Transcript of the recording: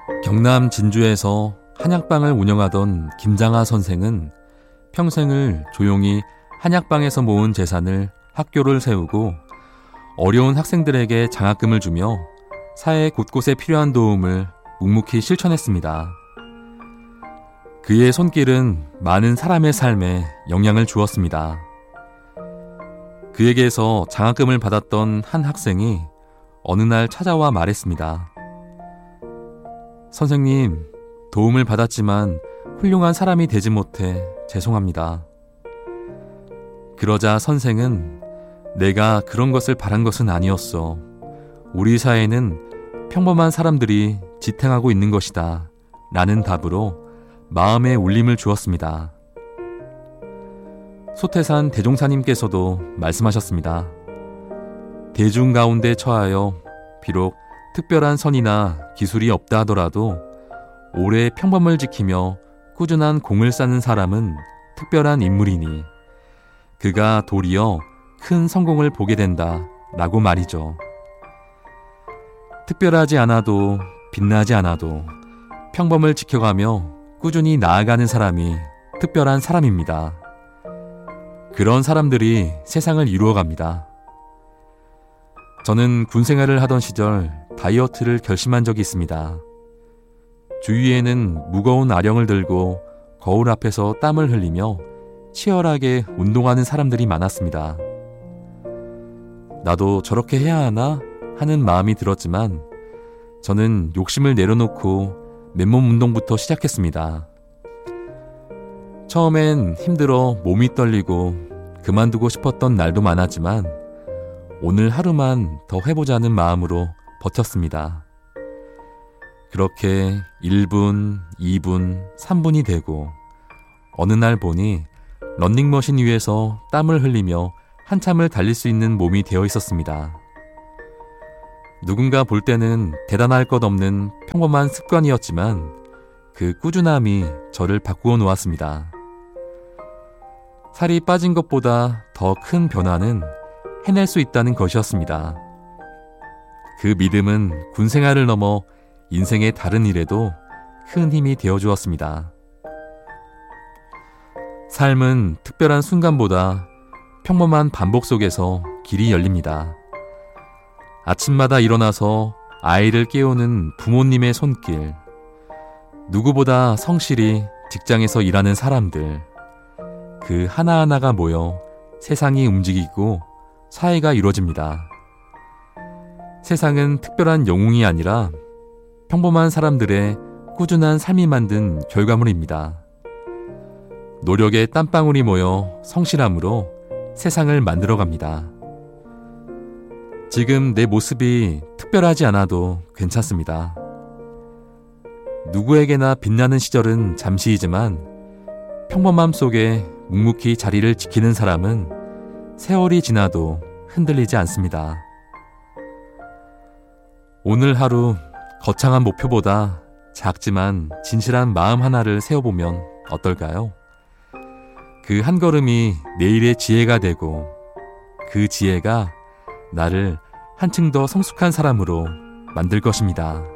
경남 진주에서 한약방을 운영하던 김장하 선생은 평생을 조용히 한약방에서 모은 재산을 학교를 세우고 어려운 학생들에게 장학금을 주며 사회 곳곳에 필요한 도움을 묵묵히 실천했습니다. 그의 손길은 많은 사람의 삶에 영향을 주었습니다. 그에게서 장학금을 받았던 한 학생이 어느 날 찾아와 말했습니다. 선생님, 도움을 받았지만 훌륭한 사람이 되지 못해 죄송합니다. 그러자 선생은 내가 그런 것을 바란 것은 아니었어. 우리 사회는 평범한 사람들이 지탱하고 있는 것이다. 라는 답으로 마음의 울림을 주었습니다. 소태산 대종사님께서도 말씀하셨습니다. 대중 가운데 처하여 비록 특별한 선이나 기술이 없다 하더라도 오래 평범을 지키며 꾸준한 공을 쌓는 사람은 특별한 인물이니 그가 도리어 큰 성공을 보게 된다 라고 말이죠. 특별하지 않아도 빛나지 않아도 평범을 지켜가며 꾸준히 나아가는 사람이 특별한 사람입니다. 그런 사람들이 세상을 이루어갑니다. 저는 군 생활을 하던 시절 다이어트를 결심한 적이 있습니다. 주위에는 무거운 아령을 들고 거울 앞에서 땀을 흘리며 치열하게 운동하는 사람들이 많았습니다. 나도 저렇게 해야 하나 하는 마음이 들었지만 저는 욕심을 내려놓고 맨몸 운동부터 시작했습니다. 처음엔 힘들어 몸이 떨리고 그만두고 싶었던 날도 많았지만 오늘 하루만 더 해보자는 마음으로 버텼습니다. 그렇게 1분, 2분, 3분이 되고 어느 날 보니 런닝머신 위에서 땀을 흘리며 한참을 달릴 수 있는 몸이 되어 있었습니다. 누군가 볼 때는 대단할 것 없는 평범한 습관이었지만 그 꾸준함이 저를 바꾸어 놓았습니다. 살이 빠진 것보다 더 큰 변화는 해낼 수 있다는 것이었습니다. 그 믿음은 군 생활을 넘어 인생의 다른 일에도 큰 힘이 되어 주었습니다. 삶은 특별한 순간보다 평범한 반복 속에서 길이 열립니다. 아침마다 일어나서 아이를 깨우는 부모님의 손길, 누구보다 성실히 직장에서 일하는 사람들, 그 하나하나가 모여 세상이 움직이고 사회가 이루어집니다. 세상은 특별한 영웅이 아니라 평범한 사람들의 꾸준한 삶이 만든 결과물입니다. 노력의 땀방울이 모여 성실함으로 세상을 만들어갑니다. 지금 내 모습이 특별하지 않아도 괜찮습니다. 누구에게나 빛나는 시절은 잠시이지만 평범함 속에 묵묵히 자리를 지키는 사람은 세월이 지나도 흔들리지 않습니다. 오늘 하루 거창한 목표보다 작지만 진실한 마음 하나를 세워보면 어떨까요? 그 한 걸음이 내일의 지혜가 되고 그 지혜가 나를 한층 더 성숙한 사람으로 만들 것입니다.